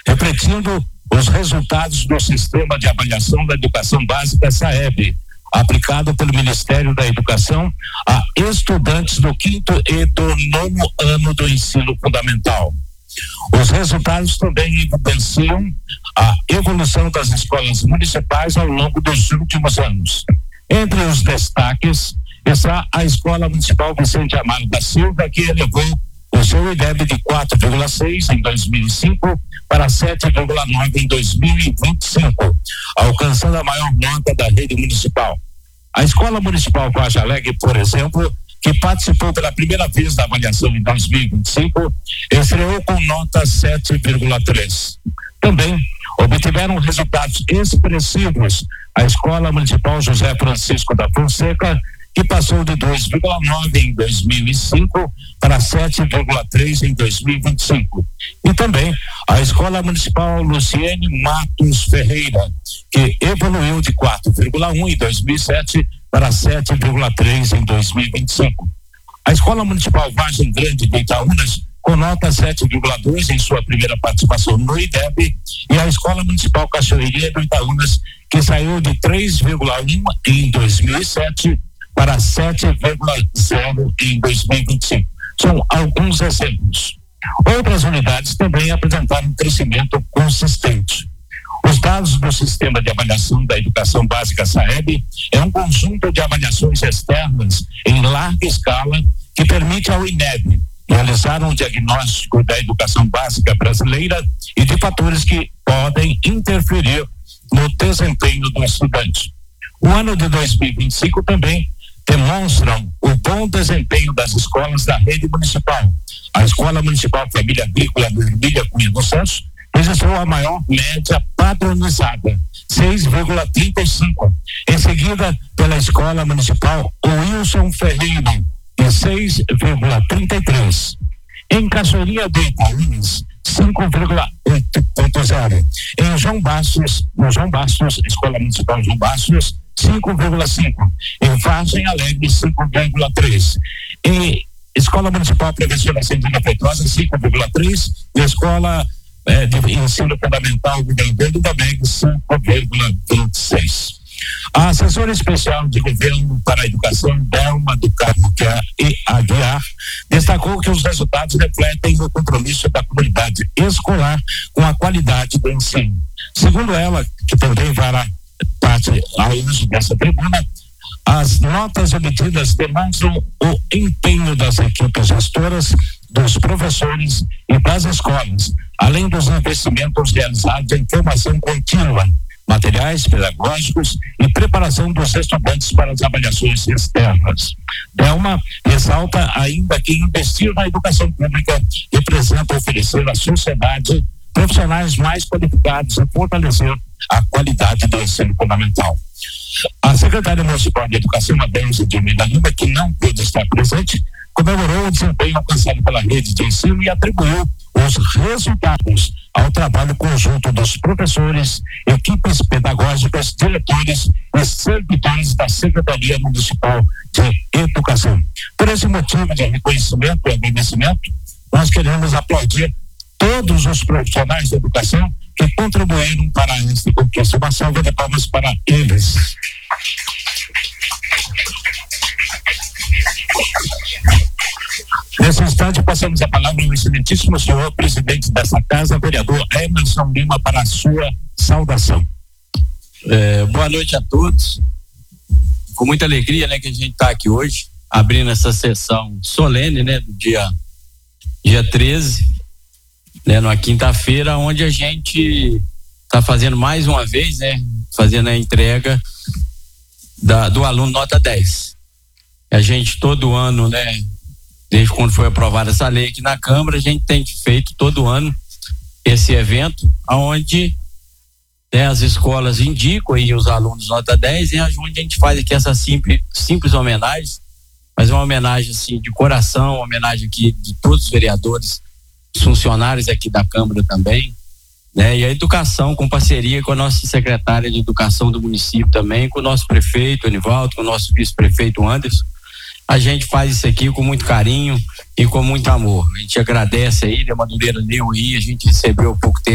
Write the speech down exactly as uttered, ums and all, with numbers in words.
refletindo os resultados do Sistema de Avaliação da Educação Básica SAEB, aplicado pelo Ministério da Educação a estudantes do quinto e do nono ano do ensino fundamental. Os resultados também evidenciam a evolução das escolas municipais ao longo dos últimos anos. Entre os destaques está a Escola Municipal Vicente Amaro da Silva, que elevou o seu I D E B de quatro vírgula seis em dois mil e cinco para sete vírgula nove em dois mil e vinte e cinco, alcançando a maior nota da rede municipal. A Escola Municipal Vargem Alegre, por exemplo, que participou pela primeira vez da avaliação em dois mil e vinte e cinco, estreou com nota sete vírgula três. Também obtiveram resultados expressivos a Escola Municipal José Francisco da Fonseca, que passou de dois vírgula nove em dois mil e cinco para sete vírgula três em dois mil e vinte e cinco. E também a Escola Municipal Luciene Matos Ferreira, que evoluiu de quatro vírgula um em dois mil e sete para sete vírgula três em dois mil e vinte e cinco. A Escola Municipal Vargem Grande de Itaúnas, com nota sete vírgula dois em sua primeira participação no I D E B, e a Escola Municipal Cachoeirinha do Itaúnas, que saiu de três vírgula um em dois mil e sete para sete vírgula zero em dois mil e vinte e cinco. São alguns exemplos. Outras unidades também apresentaram um crescimento consistente. Os dados do Sistema de Avaliação da Educação Básica SAEB é um conjunto de avaliações externas em larga escala que permite ao INEB realizar um diagnóstico da educação básica brasileira e de fatores que podem interferir no desempenho do estudante. O ano de dois mil e vinte e cinco também demonstram o bom desempenho das escolas da rede municipal. A Escola Municipal Família Agrícola do Emília Cunha dos Santos registrou a maior média padronizada, seis vírgula trinta e cinco. Em seguida, pela Escola Municipal Wilson Ferreira, de seis vírgula trinta e três. Em Cachoeirinha do Itaúnas, cinco vírgula oito ponto zero. Em João Bastos, no João Bastos, Escola Municipal João Bastos, cinco vírgula cinco. Em Vargem Alegre, cinco vírgula três. Em Escola Municipal Prevenção da Central Feitosa, cinco vírgula três. E Escola eh, de Ensino Fundamental do Governo da M E G, cinco vírgula vinte e seis. A assessora especial de governo para a educação, Delma do Carmo e Aguiar, destacou que os resultados refletem o compromisso da comunidade escolar com a qualidade do ensino. Segundo ela, que também fará parte ao uso dessa tribuna, as notas obtidas demonstram o empenho das equipes gestoras, dos professores e das escolas, além dos investimentos realizados em formação contínua, materiais pedagógicos e preparação dos estudantes para as avaliações externas. Delma ressalta ainda que investir na educação pública representa oferecer à sociedade profissionais mais qualificados e fortalecer a qualidade do ensino fundamental. A secretária municipal de Educação, Adelza de Almeida Lima, que não pôde estar presente, comemorou o desempenho alcançado pela rede de ensino e atribuiu os resultados ao trabalho conjunto dos professores, equipes pedagógicas, diretores e servidores da Secretaria Municipal de Educação. Por esse motivo de reconhecimento e agradecimento, nós queremos aplaudir todos os profissionais de educação que contribuíram para esta conquista. Uma salva de palmas para eles. Nesse instante, passamos a palavra ao excelentíssimo senhor presidente dessa casa, vereador Emerson Lima, para a sua saudação. É, boa noite a todos. Com muita alegria, né, que a gente está aqui hoje, abrindo essa sessão solene, né, do dia, dia treze, né, numa quinta-feira, onde a gente está fazendo mais uma vez, né, fazendo a entrega da, do aluno nota dez. A gente todo ano, né, desde quando foi aprovada essa lei aqui na Câmara, a gente tem feito todo ano esse evento, onde, né, as escolas indicam aí os alunos nota dez, e onde a gente faz aqui essa simples, simples homenagem, mas uma homenagem assim de coração, uma homenagem aqui de todos os vereadores, os funcionários aqui da Câmara também, né, e a educação com parceria com a nossa secretária de Educação do município também, com o nosso prefeito Anivaldo, com o nosso vice-prefeito Anderson. A gente faz isso aqui com muito carinho e com muito amor. A gente agradece aí, a Madureira deu aí, a gente recebeu há pouco tempo